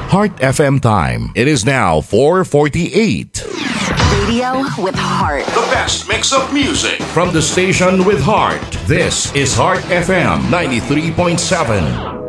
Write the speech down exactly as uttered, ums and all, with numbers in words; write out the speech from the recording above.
Heart F M time. It is now four forty-eight. Radio with heart. The best mix of music from the station with heart. This is Heart F M ninety-three point seven.